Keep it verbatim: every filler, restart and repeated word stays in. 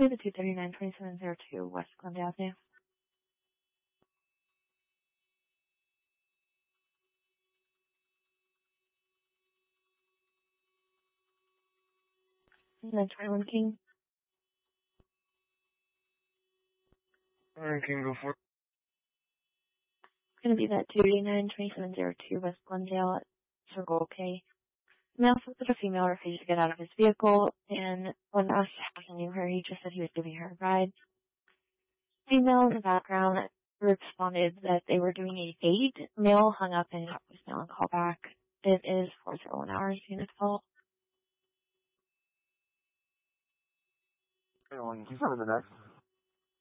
We have a two thirty-nine twenty-seven oh two West Glendale Avenue. nine twenty-one King. Alright, King, go for it. It's going to be that two eighty-nine twenty-seven oh two West Glendale at Circle K. The male said that a female refused to get out of his vehicle, and when asked how he knew her, he just said he was giving her a ride. Female in the background responded that they were doing a date. Male hung up and got voicemail and call back. It is four oh one hours, unit call. Hey, well, you can send me the next.